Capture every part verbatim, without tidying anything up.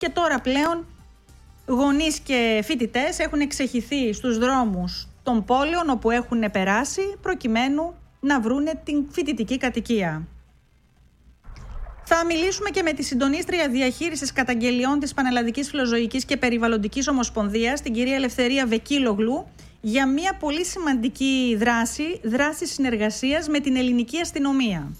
και τώρα πλέον γονείς και φοιτητές έχουν εξεχυθεί στους δρόμους των πόλεων όπου έχουν περάσει προκειμένου να βρούνε την φοιτητική κατοικία. Θα μιλήσουμε και με τη συντονίστρια διαχείρισης καταγγελιών της Πανελλαδικής Φιλοζωικής και Περιβαλλοντικής Ομοσπονδίας, την κυρία Ελευθερία Βεκίλογλου, για μια πολύ σημαντική δράση, δράση συνεργασίας με την ελληνική αστυνομία.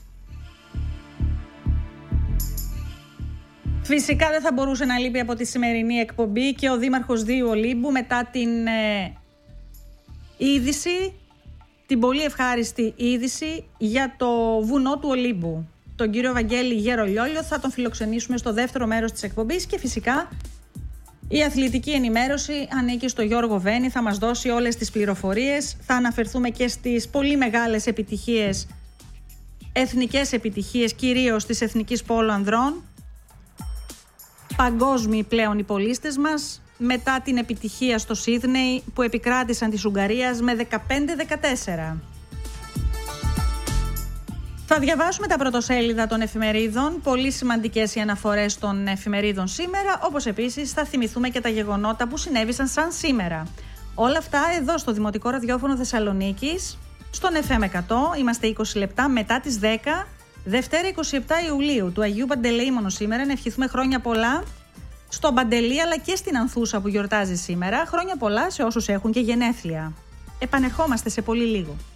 Φυσικά δεν θα μπορούσε να λείπει από τη σημερινή εκπομπή και ο Δήμαρχος Δίου Ολύμπου μετά την ε, είδηση, την πολύ ευχάριστη είδηση για το βουνό του Ολύμπου. Τον κύριο Βαγγέλη Γερολιόλιο θα τον φιλοξενήσουμε στο δεύτερο μέρος της εκπομπής και φυσικά η αθλητική ενημέρωση ανήκει στο Γιώργο Βένη, θα μας δώσει όλες τις πληροφορίες. Θα αναφερθούμε και στις πολύ μεγάλες επιτυχίες, εθνικές επιτυχίες, κυρίως της Εθνικής Πόλο Ανδρών. Παγκόσμιοι πλέον οι πολίστες μας, μετά την επιτυχία στο Σίδνεϊ που επικράτησαν της Ουγγαρίας με δεκαπέντε δεκατέσσερα. Θα διαβάσουμε τα πρωτοσέλιδα των εφημερίδων, πολύ σημαντικές οι αναφορές των εφημερίδων σήμερα, όπως επίσης θα θυμηθούμε και τα γεγονότα που συνέβησαν σαν σήμερα. Όλα αυτά εδώ στο Δημοτικό Ραδιόφωνο Θεσσαλονίκης, στον εφ εμ εκατό, είμαστε είκοσι λεπτά μετά τις δέκα, Δευτέρα εικοστή εβδόμη Ιουλίου, του Αγίου Παντελεήμονο σήμερα, να ευχηθούμε χρόνια πολλά στον Παντελή αλλά και στην Ανθούσα που γιορτάζει σήμερα, χρόνια πολλά σε όσους έχουν και γενέθλια. Επανερχόμαστε σε πολύ λίγο.